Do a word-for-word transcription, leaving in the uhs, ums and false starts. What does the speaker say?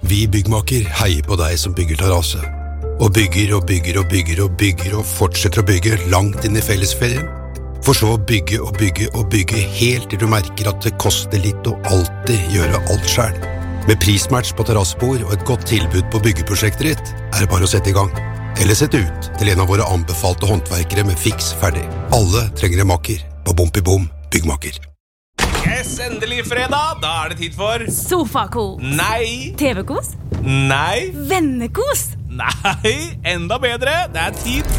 Vi byggmaker heier på deg som bygger terrasse. Og bygger og bygger og bygger og bygger og fortsetter å bygge langt inn i fellesferien. For så å bygge og bygge og bygge helt til du merker at det koster litt å alltid gjøre alt selv. Med prismatch på terrassebord og et godt tilbud på byggeprosjektet ditt, er det bare å sette i gang. Eller sette ut til en av våre anbefalte håndverkere med fiks ferdig. Alle trenger en makker på Bompibom byggmaker. Yes, endelig fredag. Da er det tid for Sofakos. Nei. T V-kos. Nei. Vennekos. Nei, enda bedre. Det er tid